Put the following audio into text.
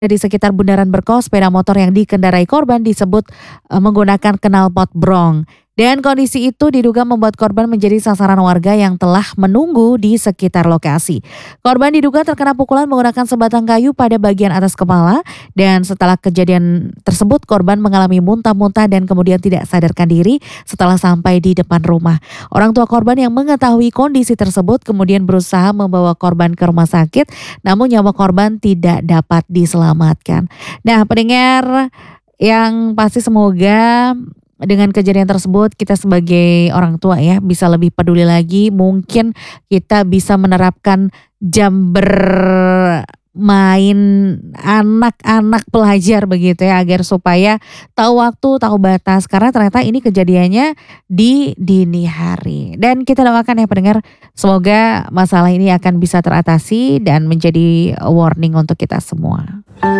Di sekitar Bundaran Berkos, sepeda motor yang dikendarai korban disebut menggunakan knalpot brong. Dan kondisi itu diduga membuat korban menjadi sasaran warga yang telah menunggu di sekitar lokasi. Korban diduga terkena pukulan menggunakan sebatang kayu pada bagian atas kepala, dan setelah kejadian tersebut korban mengalami muntah-muntah dan kemudian tidak sadarkan diri setelah sampai di depan rumah. Orang tua korban yang mengetahui kondisi tersebut kemudian berusaha membawa korban ke rumah sakit, namun nyawa korban tidak dapat diselamatkan. Nah, pendengar, yang pasti semoga dengan kejadian tersebut kita sebagai orang tua ya bisa lebih peduli lagi. Mungkin kita bisa menerapkan jam bermain anak-anak pelajar begitu ya, agar supaya tahu waktu, tahu batas, karena ternyata ini kejadiannya di dini hari. Dan kita doakan ya pendengar, semoga masalah ini akan bisa teratasi dan menjadi warning untuk kita semua.